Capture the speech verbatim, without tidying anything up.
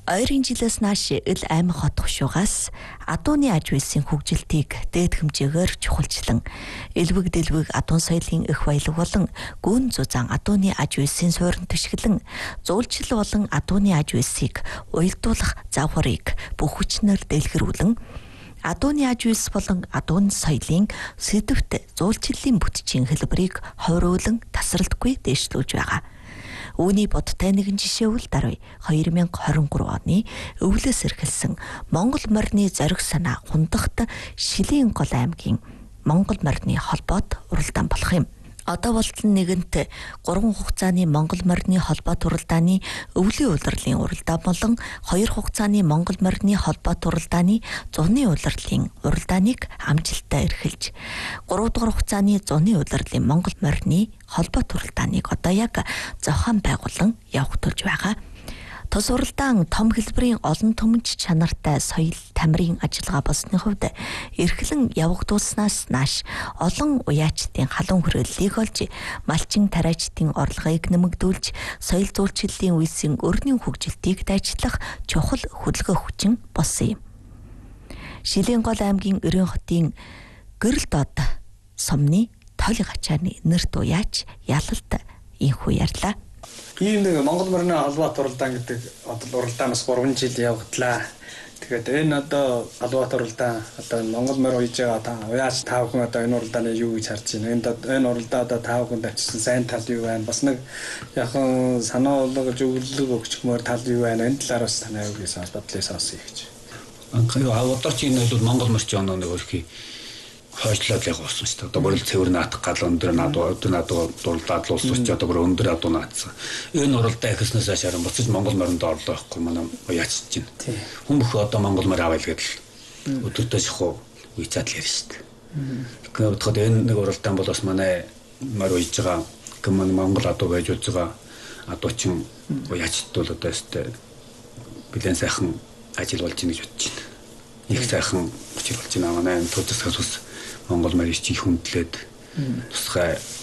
Ойрын жилээс нааш ил аймаг хот хушуугаас адууны аж үйлсийн хөгжилтийг дээд хэмжээгээр чухалчлан элбэг дэлбэг адуун соёлын их баялаг болон гүн зузаан адууны аж үйлсийн суурин төшгөлөн зуулчил болон адууны аж үйлсийг уялдуулах завхарыг бүх хүчнээр дэлгэрүүлэн адууны аж үйлс болон адуун соёлын сэдвт зуулчлалын бүтчийн хэлбэрийг хойруулан тасралтгүй дэвшлүүлж байгаа. Үүний бодтой нэгэн жишээ үл даруй хоёр мянга хорин гурав оны өвлөөс эрхэлсэн Монгол морины зориг санаа хундахт Шилийн гол аймгийн Монгол морины холбоот уралдаан болох юм. Одоо болтол нэгэнт гурван хугацааны Монгол морины холбоот уралдааны өвлийн улирлын уралдаан болон хоёр хугацааны Монгол морины холбоот уралдааны зуны улирлын уралдааныг амжилттай эрхэлж, гурав дахь хугацааны зуны улирлын Монгол морины холбоот уралдааныг одоо яг зохион байгуулан явагдуулж байгаа. Тус уралдаан том хэлбэрийн олон түмэнч чанартай соёл тамирын ажиллагаа болсны хувьд эрхлэн явагдуулснаас нааш олон уяачдын халуун хүрээллийг олж, малчин тариачдын орлогыг нэмэгдүүлж, соёл зуулчлалын үйлсийн өрнийн хөгжилтийг дайчлах чухал хөдөлгөөх хүчин болсон юм. Шилийн гол аймгийн Өрийн хотын гэрэл доод сумны тоолын ачааны нэрт уяач ялалт инхүү ярьлаа. Ийм нэг Монгол морины холбоот уралдаан гэдэг одоо уралдаанаас гурван жил явагдлаа. Тэгээд энэ одоо холбоот уралдаан одоо Монгол морь үйж байгаа та уяас тав хүн одоо энэ уралдааны юу гэж харж байна. Энд энэ уралдаа одоо тав хүнд очсон сайн тал юу байна? Бас нэг яхан санаа болгож өвлөг өгчмөр тал юу байна? Энэ талаар бас танай юу гэсэн бодлоо сонсъё гэж. Анхаа авдарч энэ бол Монгол морчин оноо нэг өрхий хойшлоод яг болсон шүү дээ. Одоо бүрэл цэвэр наадах гал өндөр наадуу өдөр наадуу дурлаад улсч одоо бүр өндөр адуу наадсан. Энэ уралдаа ихснээс хашаар буцаж Монгол моринд орлоо байхгүй манай яачж чинь. Хүн бүх одоо Монгол морь авъя гэдэл өдөртөө шахуу үйцаад л ярьж шүү дээ. Тэгэхээр бодоход энэ нэг уралдаан бол бас манай морь үйж байгаа гэмэн Монгол адуу байж үз байгаа адуучин яачд бол одоо өстэй билэн сайхан ажил болж ийн гэж бодож байна. Их сайхан ажил болж байна. Манай энэ төдөөс хасус Монгол морийг чих хүндлээд тусгай